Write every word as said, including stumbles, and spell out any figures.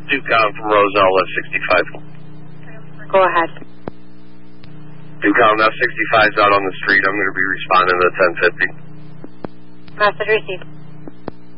Duke Collin from Roselle, F sixty-five. Go ahead. Duke Collin, F sixty-five is out on the street. I'm going to be responding to ten fifty. Message received.